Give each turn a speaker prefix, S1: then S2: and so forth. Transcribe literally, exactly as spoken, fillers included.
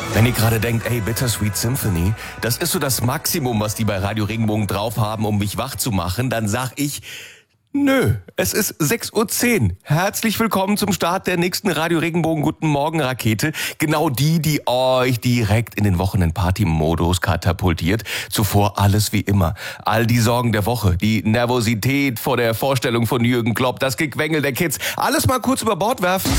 S1: Wenn ihr gerade denkt, ey, Bittersweet Symphony, das ist so das Maximum, was die bei Radio Regenbogen drauf haben, um mich wach zu machen, dann sag ich, nö, es ist sechs Uhr zehn. Herzlich willkommen zum Start der nächsten Radio Regenbogen Guten Morgen Rakete. Genau die, die euch direkt in den Wochenend-Party-Modus katapultiert. Zuvor alles wie immer. All die Sorgen der Woche, die Nervosität vor der Vorstellung von Jürgen Klopp, das Gequengel der Kids, alles mal kurz über Bord werfen.